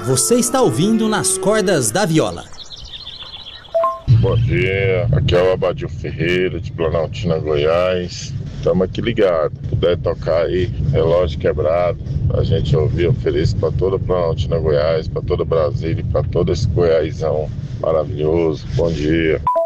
Você está ouvindo Nas Cordas da Viola. Bom dia, aqui é o Abadio Ferreira de Planaltina, Goiás. Estamos aqui ligados. Puder tocar aí, Relógio Quebrado, a gente ouvir, ofereço para toda Planaltina, Goiás, para toda Brasília, para todo esse Goiásão maravilhoso. Bom dia.